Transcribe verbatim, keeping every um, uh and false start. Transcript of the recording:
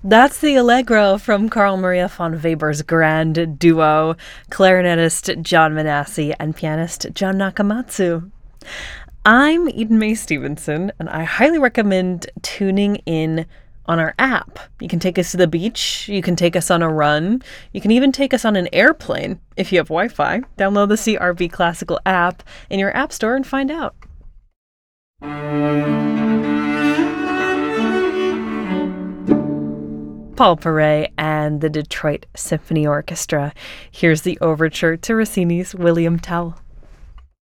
That's the Allegro from Carl Maria von Weber's grand duo, clarinetist John Manassi and pianist John Nakamatsu. I'm Eden Mae Stevenson, and I highly recommend tuning in on our app. You can take us to the beach, you can take us on a run, you can even take us on an airplane if you have Wi-Fi. Download the C R V Classical app in your app store and find out. Paul Paray and the Detroit Symphony Orchestra. Here's the overture to Rossini's William Tell.